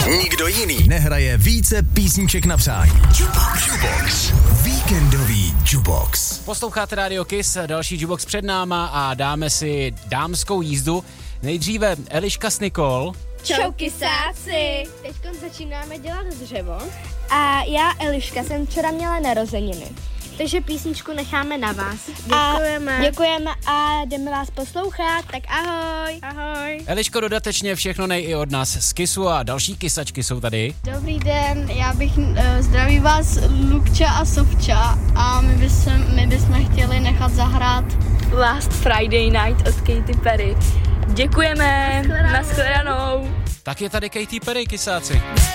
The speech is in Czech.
Nikdo jiný nehraje více písniček na přání. Jukebox. Víkendový Jukebox. Posloucháte Radio Kiss, další Jukebox před náma a dáme si dámskou jízdu. Nejdříve Eliška s Nikol. Čau kysáci! Teďkon začínáme dělat dřevo a já, Eliška, jsem včera měla narozeniny. Takže písničku necháme na vás. Děkujeme a jdeme vás poslouchat, tak ahoj. Ahoj. Eliško, dodatečně všechno nej i od nás z Kissu a další kysačky jsou tady. Dobrý den, já bych zdraví vás Lukča a Sofča a my bychom chtěli nechat zahrát Last Friday Night od Katy Perry. Děkujeme, nashledanou. Tak je tady Katy Perry, kysáci.